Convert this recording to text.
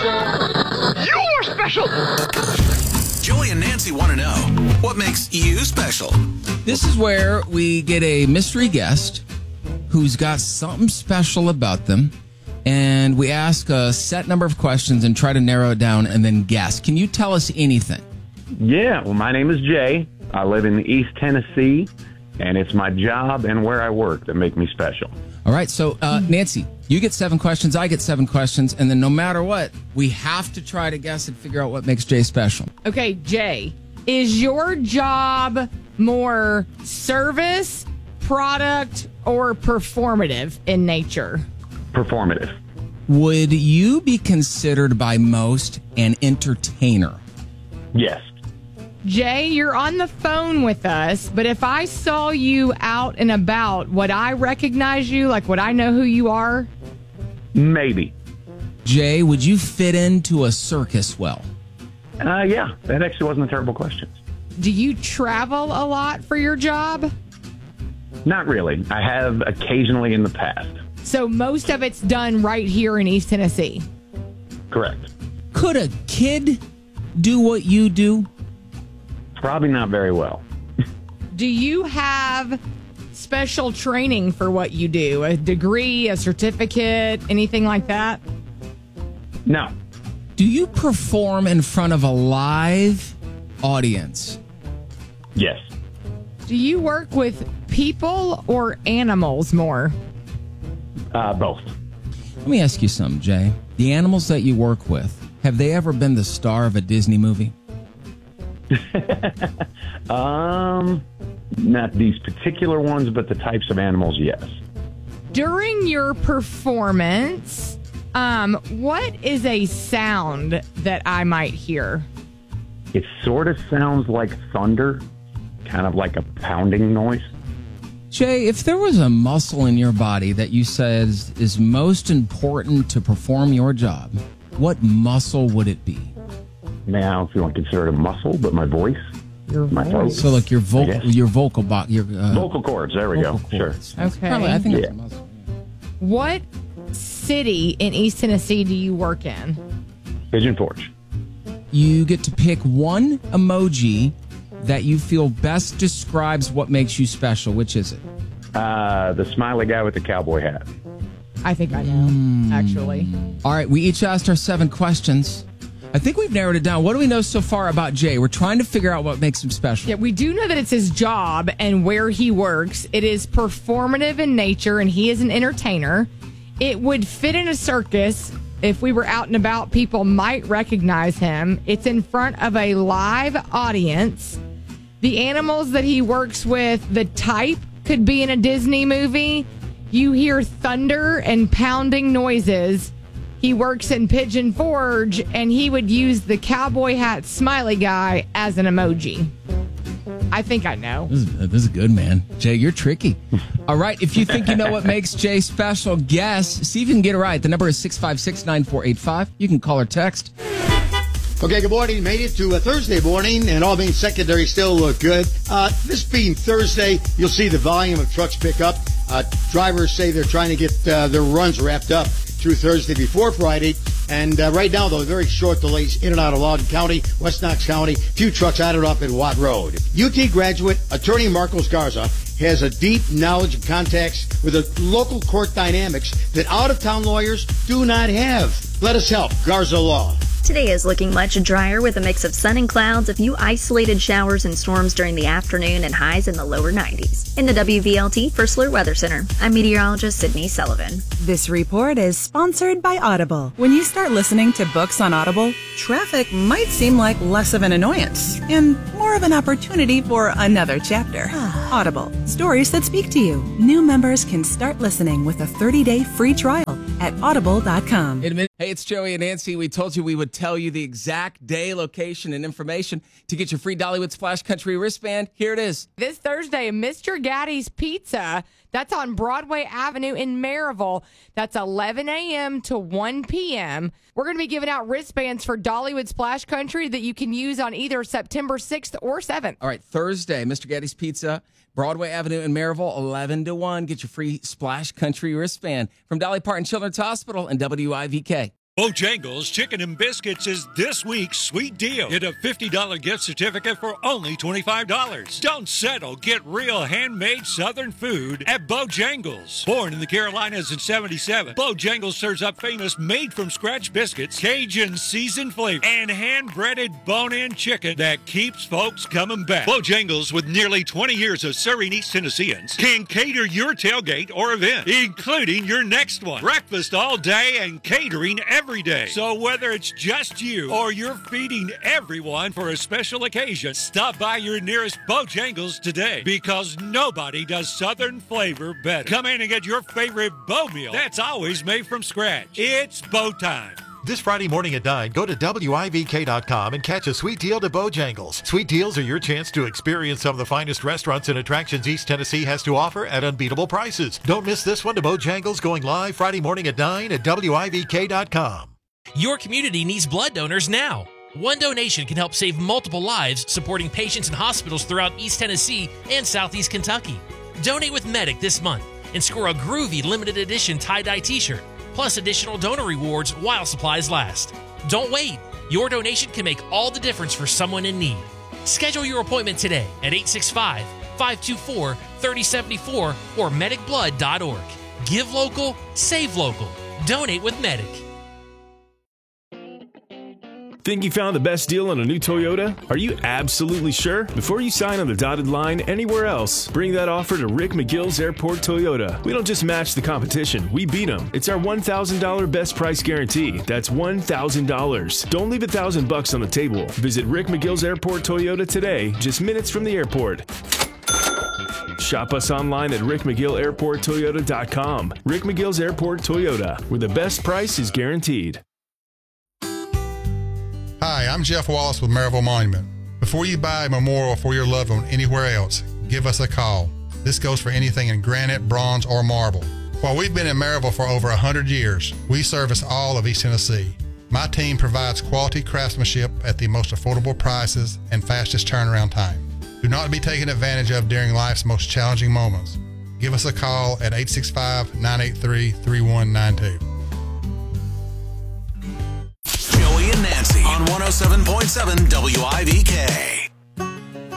special. You're special. Joey and Nancy want to know, what makes you special? This is where we get a mystery guest who's got something special about them, and we ask a set number of questions and try to narrow it down and then guess. Can you tell us anything? Yeah, well, my name is Jay. I live in East Tennessee, and it's my job and where I work that make me special. All right, so Nancy, you get 7 questions, I get 7 questions, and then no matter what, we have to try to guess and figure out what makes Jay special. Okay, Jay, is your job more service, product, or performative in nature? Performative. Would you be considered by most an entertainer? Yes. Jay, you're on the phone with us, but if I saw you out and about, would I recognize you? Like, would I know who you are? Maybe. Jay, would you fit into a circus well? Yeah, that actually wasn't a terrible question. Do you travel a lot for your job? Not really. I have occasionally in the past. So most of it's done right here in East Tennessee. Correct. Could a kid do what you do? Probably not very well. Do you have special training for what you do? A degree, a certificate, anything like that? No. Do you perform in front of a live audience? Yes. Do you work with people or animals more? Both. Let me ask you something, Jay. The animals that you work with, have they ever been the star of a Disney movie? Not these particular ones, but the types of animals, yes. During your performance, what is a sound that I might hear? It sort of sounds like thunder, kind of like a pounding noise. Jay, if there was a muscle in your body that you said is most important to perform your job, what muscle would it be? Now, if you want to consider it a muscle, but my voice. My throat. So, like your vocal box, your vocal cords. There we go. cords. Sure. Okay. Probably, I think it's a muscle. What city in East Tennessee do you work in? Pigeon Forge. You get to pick one emoji that you feel best describes what makes you special. Which is it? The smiley guy with the cowboy hat. I think I know, actually. All right, we each asked our 7 questions. I think we've narrowed it down. What do we know so far about Jay? We're trying to figure out what makes him special. Yeah, we do know that it's his job and where he works. It is performative in nature, and he is an entertainer. It would fit in a circus. If we were out and about, people might recognize him. It's in front of a live audience. The animals that he works with, the type could be in a Disney movie. You hear thunder and pounding noises. He works in Pigeon Forge, and he would use the cowboy hat smiley guy as an emoji. I think I know. This is good, man. Jay, you're tricky. All right, if you think you know what makes Jay special, guess. See if you can get it right. The number is 656-9485. You can call or text. Okay, good morning. Made it to a Thursday morning, and all being secondary still look good. This being Thursday, you'll see the volume of trucks pick up. Drivers say they're trying to get their runs wrapped up through Thursday before Friday. And right now, though, very short delays in and out of Loudoun County, West Knox County, few trucks added up in Watt Road. UT graduate attorney Marcos Garza has a deep knowledge of contacts with the local court dynamics that out-of-town lawyers do not have. Let us help Garza Law. Today is looking much drier with a mix of sun and clouds, a few isolated showers and storms during the afternoon, and highs in the lower 90s. In the WVLT First Alert Weather Center, I'm meteorologist Sydney Sullivan. This report is sponsored by Audible. When you start listening to books on Audible, traffic might seem like less of an annoyance and more of an opportunity for another chapter. Audible, stories that speak to you. New members can start listening with a 30-day free trial at audible.com. Hey, it's Joey and Nancy. We told you we would tell you the exact day, location, and information to get your free Dollywood Splash Country wristband. Here it is. This Thursday, Mr. Gaddy's Pizza. That's on Broadway Avenue in Maryville. That's 11 a.m. to 1 p.m. We're going to be giving out wristbands for Dollywood Splash Country that you can use on either September 6th or 7th. All right, Thursday, Mr. Gaddy's Pizza, Broadway Avenue in Maryville, 11 to 1. Get your free Splash Country wristband from Dolly Parton Children's Hospital and WIVK. Bojangles Chicken and Biscuits is this week's sweet deal. Get a $50 gift certificate for only $25. Don't settle. Get real handmade Southern food at Bojangles. Born in the Carolinas in '77, Bojangles serves up famous made-from-scratch biscuits, Cajun seasoned flavor, and hand-breaded bone-in chicken that keeps folks coming back. Bojangles, with nearly 20 years of serving East Tennesseans, can cater your tailgate or event, including your next one. Breakfast all day and catering every day. So whether it's just you or you're feeding everyone for a special occasion, stop by your nearest Bojangles today, because nobody does Southern flavor better. Come in and get your favorite Bo meal that's always made from scratch. It's Bo time. This Friday morning at 9, go to WIVK.com and catch a sweet deal to Bojangles. Sweet deals are your chance to experience some of the finest restaurants and attractions East Tennessee has to offer at unbeatable prices. Don't miss this one to Bojangles, going live Friday morning at 9 at WIVK.com. Your community needs blood donors now. One donation can help save multiple lives, supporting patients in hospitals throughout East Tennessee and Southeast Kentucky. Donate with Medic this month and score a groovy limited edition tie-dye t-shirt, plus additional donor rewards while supplies last. Don't wait. Your donation can make all the difference for someone in need. Schedule your appointment today at 865-524-3074 or medicblood.org. Give local, save local. Donate with Medic. Think you found the best deal on a new Toyota? Are you absolutely sure? Before you sign on the dotted line anywhere else, bring that offer to Rick McGill's Airport Toyota. We don't just match the competition, we beat them. It's our $1,000 best price guarantee. That's $1,000. Don't leave $1,000 on the table. Visit Rick McGill's Airport Toyota today, just minutes from the airport. Shop us online at rickmcgillairporttoyota.com. Rick McGill's Airport Toyota, where the best price is guaranteed. Hi, I'm Jeff Wallace with Maryville Monument. Before you buy a memorial for your loved one anywhere else, give us a call. This goes for anything in granite, bronze, or marble. While we've been in Maryville for over 100 years, we service all of East Tennessee. My team provides quality craftsmanship at the most affordable prices and fastest turnaround time. Do not be taken advantage of during life's most challenging moments. Give us a call at 865-983-3192. Joey and Nancy on 107.7 WIVK.